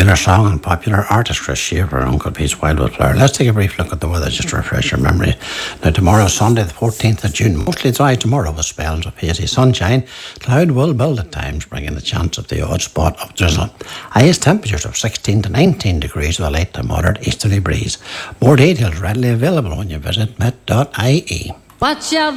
popular song and popular artist Chris Shaver, Uncle Pete's Wildwood Flower. Let's take a brief look at the weather just to refresh your memory. Now, tomorrow, Sunday, the 14th of June, mostly dry tomorrow with spells of hazy sunshine. Cloud will build at times, bringing the chance of the odd spot of drizzle. Highest temperatures of 16 to 19 degrees with a light to moderate easterly breeze. More details readily available when you visit met.ie. Watch out.